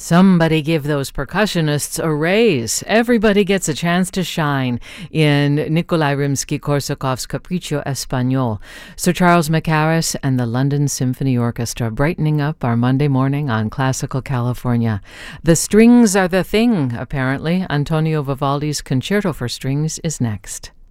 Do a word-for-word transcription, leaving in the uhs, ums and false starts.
Somebody give those percussionists a raise. Everybody gets a chance to shine in Nikolai Rimsky-Korsakov's Capriccio Espagnol. Sir Charles Mackerras and the London Symphony Orchestra brightening up our Monday morning on Classical California. The strings are the thing, apparently. Antonio Vivaldi's Concerto for Strings is next.